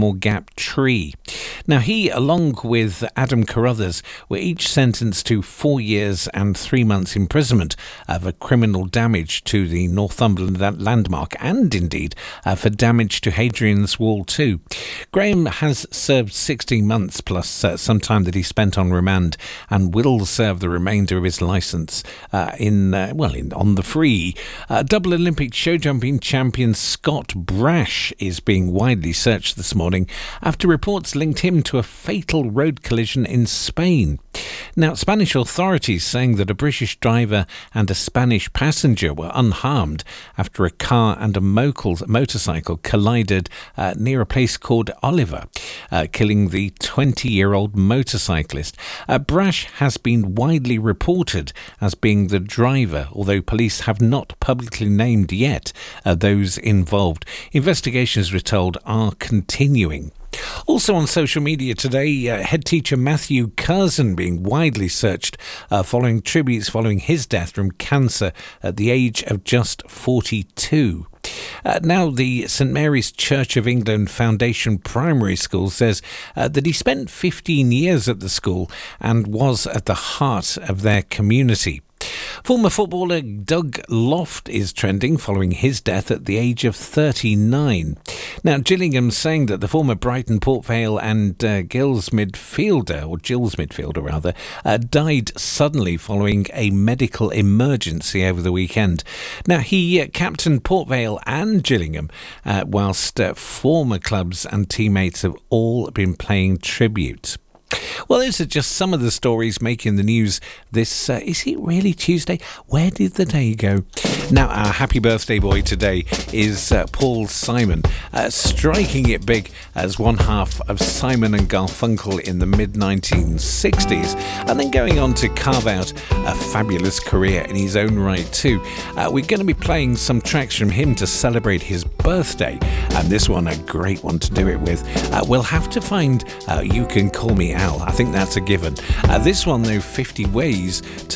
Sycamore Gap tree. Now, he, along with Adam Carruthers, were each sentenced to 4 years and 3 months imprisonment for criminal damage to the Northumberland landmark and, indeed, for damage to Hadrian's Wall too. Graham has served 16 months plus some time that he spent on remand and will serve the remainder of his licence on the free. Double Olympic show jumping champion Scott Brash is being widely searched this morning after reports linked him to a fatal road collision in Spain. Now, Spanish authorities saying that a British driver and a Spanish passenger were unharmed after a car and a motorcycle collided near a place called Oliver, killing the 20-year-old motorcyclist. Brash has been widely reported as being the driver, although police have not publicly named yet those involved. Investigations, we're told, are continuing. Also on social media today, head teacher Matthew Curzon being widely searched following tributes following his death from cancer at the age of just 42. Now, the St Mary's Church of England Foundation Primary School says that he spent 15 years at the school and was at the heart of their community. Former footballer Doug Loft is trending following his death at the age of 39. Now, Gillingham saying that the former Brighton, Port Vale and Gills midfielder, died suddenly following a medical emergency over the weekend. Now, he captained Port Vale and Gillingham, whilst former clubs and teammates have all been paying tribute. Well, those are just some of the stories making the news this, is it really Tuesday? Where did the day go? Now, our happy birthday boy today is Paul Simon, striking it big as one half of Simon and Garfunkel in the mid-1960s, and then going on to carve out a fabulous career in his own right too. We're going to be playing some tracks from him to celebrate his birthday, and this one, a great one to do it with. We'll have to find You Can Call Me Al. I think that's a given. This one, though, 50 Ways to